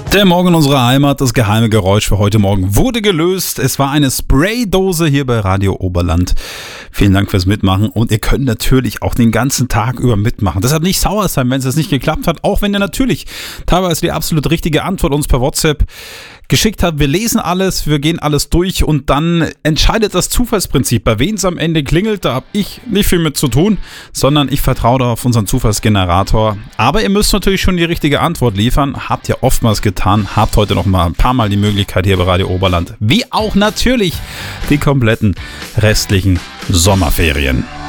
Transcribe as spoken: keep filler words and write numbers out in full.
Der Morgen in unserer Heimat, das geheime Geräusch für heute Morgen wurde gelöst. Es war eine Spraydose hier bei Radio Oberland. Vielen Dank fürs Mitmachen und ihr könnt natürlich auch den ganzen Tag über mitmachen. Deshalb nicht sauer sein, wenn es jetzt nicht geklappt hat, auch wenn ihr natürlich teilweise die absolut richtige Antwort uns per WhatsApp geschickt habt. Wir lesen alles, wir gehen alles durch und dann entscheidet das Zufallsprinzip. Bei wem es am Ende klingelt, da habe ich nicht viel mit zu tun, sondern ich vertraue da auf unseren Zufallsgenerator. Aber ihr müsst natürlich schon die richtige Antwort liefern. Habt ihr oftmals getan, habt heute noch mal ein paar Mal die Möglichkeit hier bei Radio Oberland. Wie auch natürlich die kompletten restlichen Sommerferien.